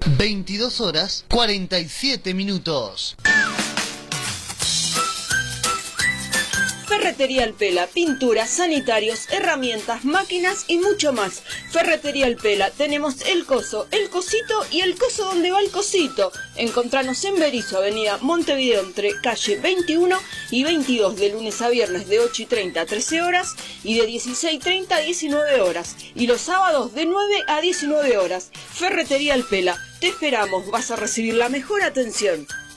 22 horas 47 minutos. Ferretería El Pela, pinturas, sanitarios, herramientas, máquinas y mucho más. Ferretería El Pela, tenemos el coso, el cosito y el coso donde va el cosito. Encontranos en Berisso, avenida Montevideo, entre calle 21 y 22, de lunes a viernes de 8:30 a 13 horas y de 16:30 a 19 horas. Y los sábados de 9 a 19 horas. Ferretería El Pela, te esperamos, vas a recibir la mejor atención.